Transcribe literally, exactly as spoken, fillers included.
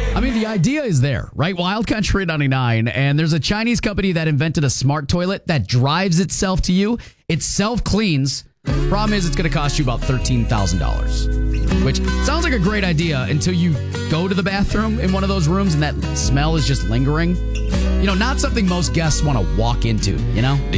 I mean, the idea is there, right? Wild Country ninety-nine, and there's a Chinese company that invented a smart toilet that drives itself to you. It self-cleans. Problem is, it's going to cost you about thirteen thousand dollars, which sounds like a great idea until you go to the bathroom in one of those rooms and that smell is just lingering. You know, not something most guests want to walk into, you know?